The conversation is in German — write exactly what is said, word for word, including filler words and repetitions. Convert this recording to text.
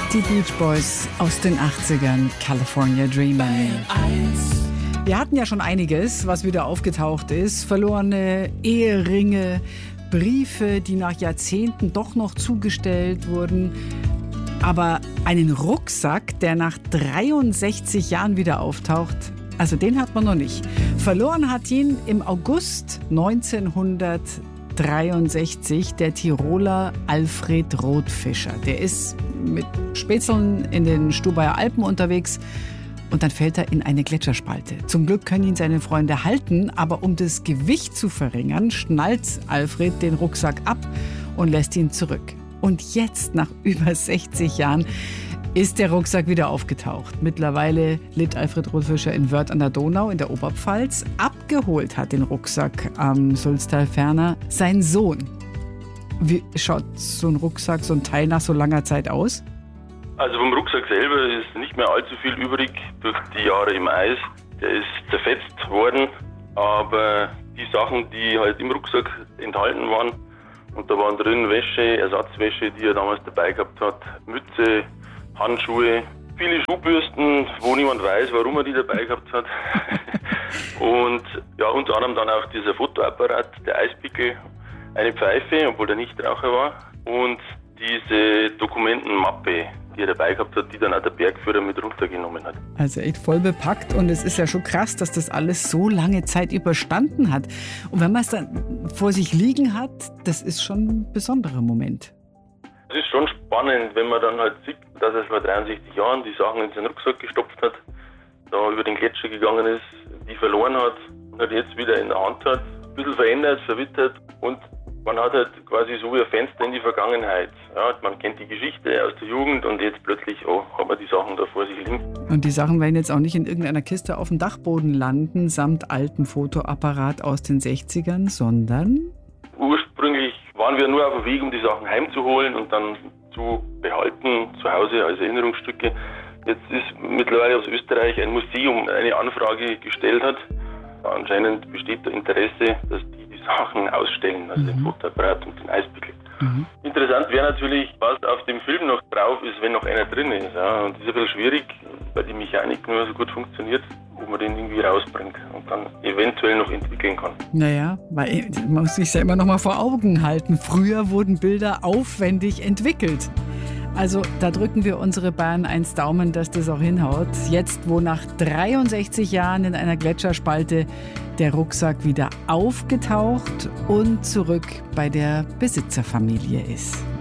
Die Beach Boys aus den achtzigern, California Dreamin'. Wir hatten ja schon einiges, was wieder aufgetaucht ist. Verlorene Eheringe, Briefe, die nach Jahrzehnten doch noch zugestellt wurden. Aber einen Rucksack, der nach dreiundsechzig Jahren wieder auftaucht, also den hat man noch nicht. Verloren hat ihn im August neunzehnhundertdreiundsechzig der Tiroler Alfred Rotfischer. Der ist mit Spätzeln in den Stubaier Alpen unterwegs und dann fällt er in eine Gletscherspalte. Zum Glück können ihn seine Freunde halten, aber um das Gewicht zu verringern, schnallt Alfred den Rucksack ab und lässt ihn zurück. Und jetzt, nach über sechzig Jahren, ist der Rucksack wieder aufgetaucht. Mittlerweile lebt Alfred Rotfischer in Wörth an der Donau in der Oberpfalz. Abgeholt hat den Rucksack am Sulztal ferner sein Sohn. Wie schaut so ein Rucksack, so ein Teil nach so langer Zeit aus? Also vom Rucksack selber ist nicht mehr allzu viel übrig durch die Jahre im Eis. Der ist zerfetzt worden, aber die Sachen, die halt im Rucksack enthalten waren, und da waren drin Wäsche, Ersatzwäsche, die er damals dabei gehabt hat, Mütze, Handschuhe, viele Schuhbürsten, wo niemand weiß, warum er die dabei gehabt hat. Und ja, unter anderem dann auch dieser Fotoapparat, der Eispickel, eine Pfeife, obwohl der Nichtraucher war, und diese Dokumentenmappe, die er dabei gehabt hat, die dann auch der Bergführer mit runtergenommen hat. Also echt voll bepackt, und es ist ja schon krass, dass das alles so lange Zeit überstanden hat. Und wenn man es dann vor sich liegen hat, das ist schon ein besonderer Moment. Es ist schon spannend, wenn man dann halt sieht, dass er vor dreiundsechzig Jahren die Sachen in seinen Rucksack gestopft hat, da über den Gletscher gegangen ist, die verloren hat und halt jetzt wieder in der Hand hat, ein bisschen verändert, verwittert, und man hat halt quasi so wie ein Fenster in die Vergangenheit. Ja, man kennt die Geschichte aus der Jugend und jetzt plötzlich oh, hat man die Sachen da vor sich liegen. Und die Sachen werden jetzt auch nicht in irgendeiner Kiste auf dem Dachboden landen, samt altem Fotoapparat aus den sechzigern, sondern? Ursprünglich waren wir nur auf dem Weg, um die Sachen heimzuholen und dann zu behalten, zu Hause als Erinnerungsstücke. Jetzt ist mittlerweile aus Österreich ein Museum eine Anfrage gestellt hat. Anscheinend besteht da Interesse, dass die die Sachen ausstellen, also mhm. den Fotoapparat und den Eispickel. Mhm. Interessant wäre natürlich, was auf dem Film noch drauf ist, wenn noch einer drin ist. Ja. Und das ist ein bisschen schwierig, weil die Mechanik nur so gut funktioniert, ob man den irgendwie rausbringt und dann eventuell noch entwickeln kann. Naja, weil man muss sich ja immer noch mal vor Augen halten. Früher wurden Bilder aufwendig entwickelt. Also da drücken wir unsere Bayern eins Daumen, dass das auch hinhaut. Jetzt, wo nach dreiundsechzig Jahren in einer Gletscherspalte der Rucksack wieder aufgetaucht und zurück bei der Besitzerfamilie ist.